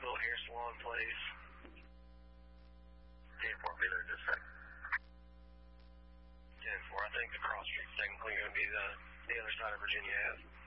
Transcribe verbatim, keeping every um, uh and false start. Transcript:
Little Hair Salon Place. ten four, be there in just a sec. ten four, I think the cross street's technically going to be the, the other side of Virginia Ave.